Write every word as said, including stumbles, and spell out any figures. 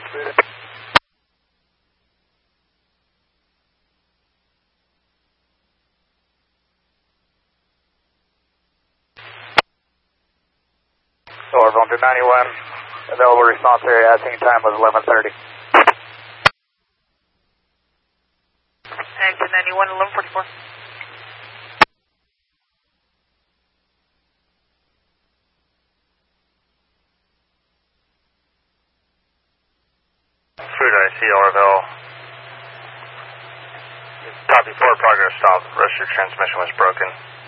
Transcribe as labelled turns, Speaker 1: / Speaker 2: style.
Speaker 1: Orville one ninety-one, available response area, asking time was eleven thirty.
Speaker 2: Exit ninety-one, eleven forty-four.
Speaker 3: Food I C, Orville. Copy, forward progress stop. Rest of your transmission was broken.